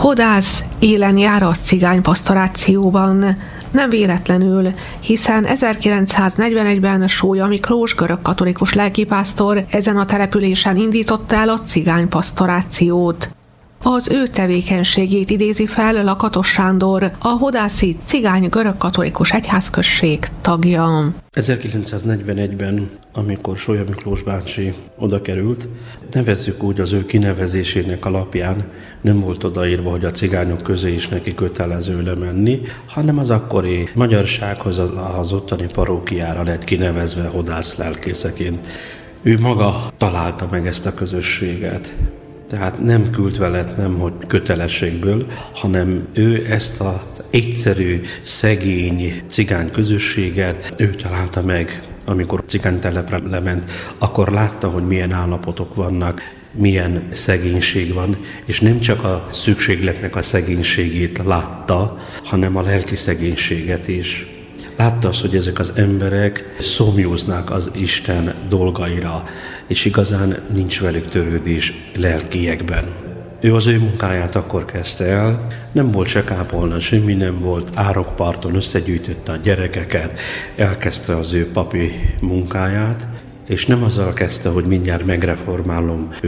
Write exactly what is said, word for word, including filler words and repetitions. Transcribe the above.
Hodász élen jár a cigánypastorációban. Nem véletlenül, hiszen ezerkilencszáznegyvenegyben Sólyom Miklós görögkatolikus lelkipásztor ezen a településen indította el a cigánypastorációt. Az ő tevékenységét idézi fel Lakatos Sándor, a hodászi cigány görögkatolikus egyházközség tagja. ezerkilencszáznegyvenegyben, amikor Sólyom Miklós bácsi oda került, nevezzük úgy, az ő kinevezésének alapján nem volt odaírva, hogy a cigányok közé is neki kötelező lemenni, hanem az akkori magyarsághoz, az, az ottani parókiára lett kinevezve hodász lelkészeként. Ő maga találta meg ezt a közösséget. Tehát nem küldve lett, nem hogy kötelességből, hanem ő ezt az egyszerű, szegény cigány közösséget, ő találta meg, amikor cigánytelepre lement, akkor látta, hogy milyen állapotok vannak, milyen szegénység van, és nem csak a szükségletnek a szegénységét látta, hanem a lelki szegénységet is. Látta azt, hogy ezek az emberek szomjóznak az Isten dolgaira, és igazán nincs velük törődés lelkiekben. Ő az ő munkáját akkor kezdte el, nem volt se kápolna, semmi nem volt, árokparton összegyűjtötte a gyerekeket, elkezdte az ő papi munkáját, és nem azzal kezdte, hogy mindjárt megreformálom